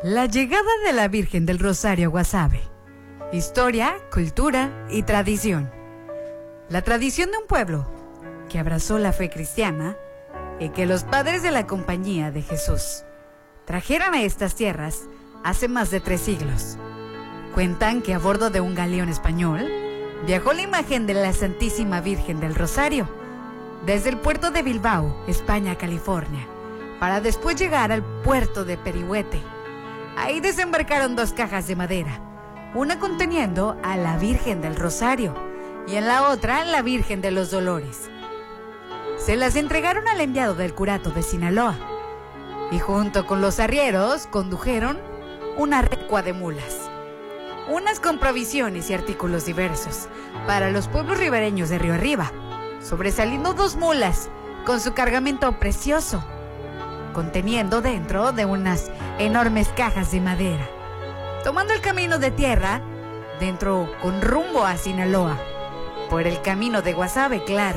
La llegada de la Virgen del Rosario a Guasave. Historia, cultura y tradición. La tradición de un pueblo que abrazó la fe cristiana y que los padres de la Compañía de Jesús trajeron a estas tierras hace más de 3 siglos. Cuentan que a bordo de un galeón español viajó la imagen de la Santísima Virgen del Rosario desde el puerto de Bilbao, España, California, para después llegar al puerto de Perihuete. Ahí desembarcaron 2 cajas de madera, una conteniendo a la Virgen del Rosario y en la otra la Virgen de los Dolores. Se las entregaron al enviado del curato de Sinaloa y junto con los arrieros condujeron una recua de mulas, unas con provisiones y artículos diversos para los pueblos ribereños de río arriba, sobresaliendo 2 mulas con su cargamento precioso, conteniendo dentro de unas enormes cajas de madera, tomando el camino de tierra dentro con rumbo a Sinaloa, por el camino de Guasave, claro.